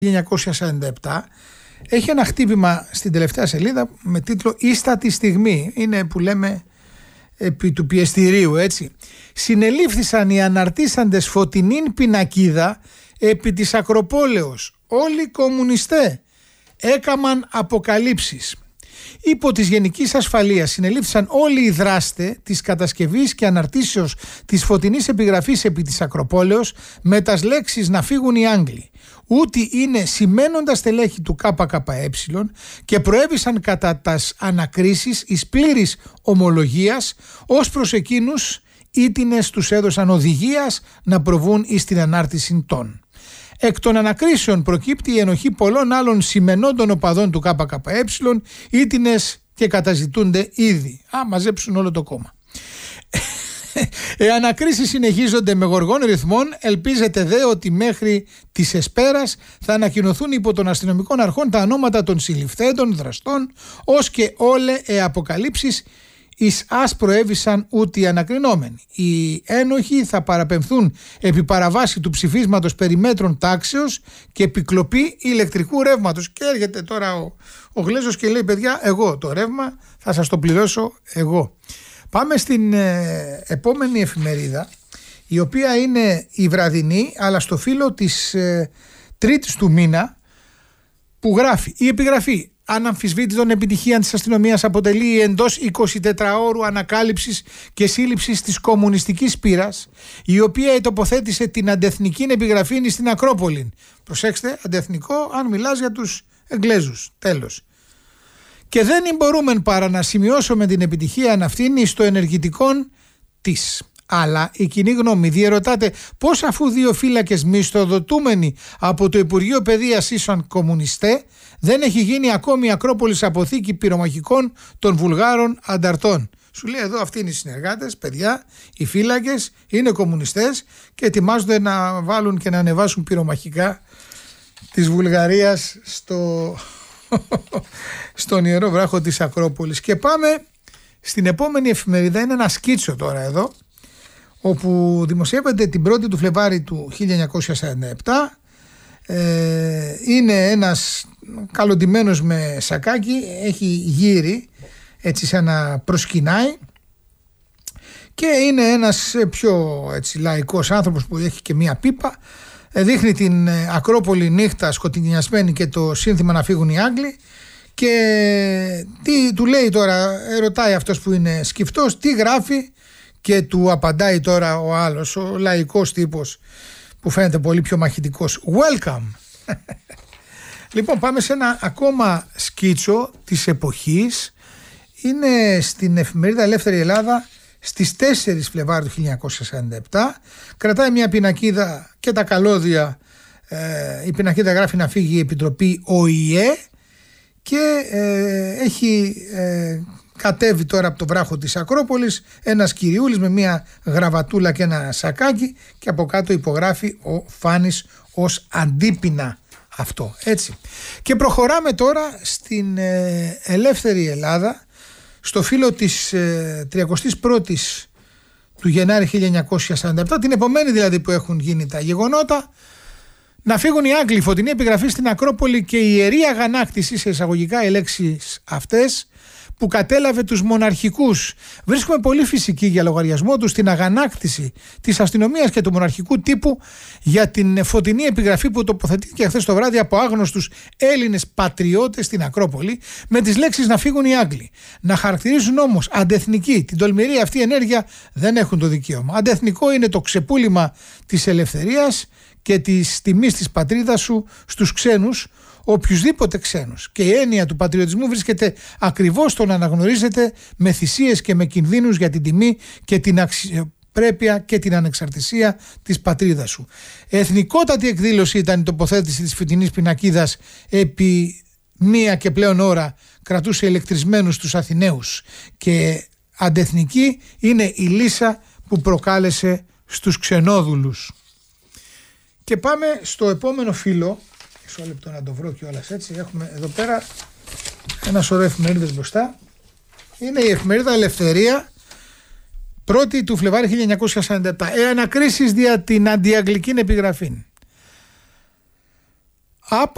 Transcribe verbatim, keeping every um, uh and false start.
χίλια εννιακόσια σαράντα επτά έχει ένα χτύπημα στην τελευταία σελίδα με τίτλο «Ίστατη στιγμή». Είναι που λέμε επί του πιεστηρίου, έτσι. Συνελήφθησαν οι αναρτήσαντες φωτεινήν πινακίδα επί της Ακροπόλεως. Όλοι κομμουνιστέ έκαμαν αποκαλύψεις. Υπό της Γενικής Ασφαλείας συνελήφθησαν όλοι οι δράστε της κατασκευής και αναρτήσεως της φωτεινής επιγραφής επί της Ακροπόλεως με τας λέξεις «να φύγουν οι Άγγλοι». Ούτι είναι σημαίνοντα στελέχη του ΚΚΕ και προέβησαν κατά τας ανακρίσεις εις πλήρης ομολογίας ως προς εκείνους ήτινες τους έδωσαν οδηγίας να προβούν εις την ανάρτηση των. Εκ των ανακρίσεων προκύπτει η ενοχή πολλών άλλων σημενόντων οπαδών του ΚΚΕ, ήτινες και καταζητούνται ήδη. Α, μαζέψουν όλο το κόμμα. Οι ανακρίσεις συνεχίζονται με γοργών ρυθμών. Ελπίζεται δε ότι μέχρι της εσπέρας θα ανακοινωθούν υπό των αστυνομικών αρχών τα ονόματα των συλληφθέντων δραστών, ως και όλε οι αποκαλύψεις εις ας προέβησαν ούτι ανακρινόμενοι. Οι ένοχοι θα παραπεμφθούν επί παραβάση του ψηφίσματος περί μέτρων τάξεως και επικλοπή ηλεκτρικού ρεύματος. Και έρχεται τώρα ο, ο Γλέζος και λέει: παιδιά, εγώ το ρεύμα θα σας το πληρώσω εγώ. Πάμε στην ε, επόμενη εφημερίδα, η οποία είναι η βραδινή, αλλά στο φύλλο της ε, τρίτης του μήνα, που γράφει: η επιγραφή αναμφισβήτητον επιτυχία της αστυνομίας αποτελεί εντός εικοσιτετράωρου ανακάλυψης και σύλληψης της κομμουνιστικής πύρας, η οποία τοποθέτησε την αντεθνική επιγραφή στην Ακρόπολη. Προσέξτε, αντεθνικό αν μιλάς για τους Εγγλέζους. Τέλος. Και δεν μπορούμε παρά να σημειώσουμε την επιτυχία αυτήν στο ενεργητικό της. Αλλά η κοινή γνώμη διερωτάται πώς, αφού δύο φύλακες μισθοδοτούμενοι από το Υπουργείο Παιδείας ίσον κομμουνιστέ, δεν έχει γίνει ακόμη η Ακρόπολης αποθήκη πυρομαχικών των Βουλγάρων ανταρτών. Σου λέει εδώ αυτοί είναι οι συνεργάτες, παιδιά, οι φύλακες είναι κομμουνιστές και ετοιμάζονται να βάλουν και να ανεβάσουν πυρομαχικά της Βουλγαρίας στο... στον ιερό βράχο της Ακρόπολης. Και πάμε στην επόμενη εφημερίδα. Είναι ένα σκίτσο τώρα εδώ, όπου δημοσιεύεται την πρώτη του Φλεβάρη του χίλια εννιακόσια σαράντα επτά. ε, είναι ένας καλοντημένος με σακάκι, έχει γύρι έτσι σαν να προσκυνάει, και είναι ένας πιο έτσι λαϊκός άνθρωπος που έχει και μία πίπα. Δείχνει την Ακρόπολη νύχτα σκοτεινιασμένη και το σύνθημα «να φύγουν οι Άγγλοι». Και τι του λέει τώρα, ρωτάει αυτός που είναι σκυφτός, τι γράφει, και του απαντάει τώρα ο άλλος, ο λαϊκός τύπος που φαίνεται πολύ πιο μαχητικός: welcome. Λοιπόν, πάμε σε ένα ακόμα σκίτσο της εποχής. Είναι στην εφημερίδα Ελεύθερη Ελλάδα στις τέσσερις Φλεβάρου του χίλια εννιακόσια σαράντα επτά. Κρατάει μια πινακίδα και τα καλώδια. ε, η πινακίδα γράφει «να φύγει η Επιτροπή ΟΗΕ», και ε, έχει ε, κατέβει τώρα από το βράχο της Ακρόπολης ένας κυριούλης με μια γραβατούλα και ένα σακάκι, και από κάτω υπογράφει ο Φάνης ως αντίπεινα αυτό, έτσι. Και προχωράμε τώρα στην ε, Ελεύθερη Ελλάδα, στο φύλλο της ε, τριαντάης πρώτης του Γενάρη χίλια εννιακόσια σαράντα επτά, την επομένη δηλαδή που έχουν γίνει τα γεγονότα. «Να φύγουν οι Άγγλοι», φωτεινή επιγραφή στην Ακρόπολη και η ιερή αγανάκτηση, σε εισαγωγικά οι λέξεις αυτές, που κατέλαβε τους μοναρχικούς. Βρίσκουμε πολύ φυσική για λογαριασμό τους την αγανάκτηση της αστυνομίας και του μοναρχικού τύπου για την φωτεινή επιγραφή που τοποθετήθηκε χθες το βράδυ από άγνωστους Έλληνες πατριώτες στην Ακρόπολη με τις λέξεις «να φύγουν οι Άγγλοι». Να χαρακτηρίζουν όμως αντεθνική την τολμηρή αυτή ενέργεια δεν έχουν το δικαίωμα. Αντεθνικό είναι το ξεπούλημα της ελευθερίας και της τιμής της πατρίδας σου στους ξένους, οποιουσδήποτε ξένους. Και η έννοια του πατριωτισμού βρίσκεται ακριβώς στο να αναγνωρίζεται με θυσίες και με κινδύνους για την τιμή και την αξιοπρέπεια και την ανεξαρτησία της πατρίδας σου. Εθνικότατη εκδήλωση ήταν η τοποθέτηση της φωτεινής πινακίδας, επί μία και πλέον ώρα κρατούσε ηλεκτρισμένους τους Αθηναίους, και αντεθνική είναι η λύσα που προκάλεσε στους ξενόδουλους. Και πάμε στο επόμενο φύλλο. Μισό λεπτό να το βρω κιόλας, έτσι. Έχουμε εδώ πέρα ένα σωρό εφημερίδες μπροστά. Είναι η εφημερίδα Ελευθερία, πρώτη του Φλεβάρη χίλια εννιακόσια σαράντα επτά. Ε, ανακρίσεις δια την αντιαγγλική επιγραφή.